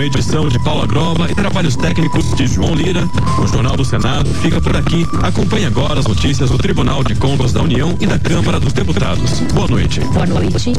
edição de Paula Groba e trabalhos técnicos de João Lira. O Jornal do Senado fica por aqui. Acompanhe agora as notícias do Tribunal de Contas da União e da Câmara dos Deputados. Boa noite. Boa noite.